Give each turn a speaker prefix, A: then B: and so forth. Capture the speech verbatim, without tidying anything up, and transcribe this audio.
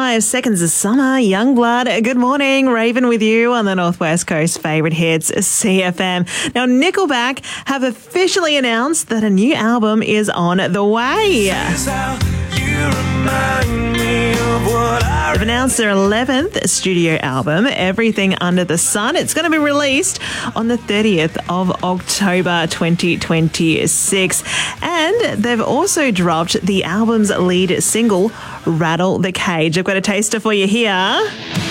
A: Five Seconds of Summer, Youngblood. Good morning, Raven with you on the Northwest Coast favourite hits, C F M. Now, Nickelback have officially announced that a new album is on the way. They've announced their eleventh studio album, Everything Under the Sun. It's going to be released on the thirtieth of October twenty twenty-six. And they've also dropped the album's lead single, Rattle the Cage. I've got a taster for you here.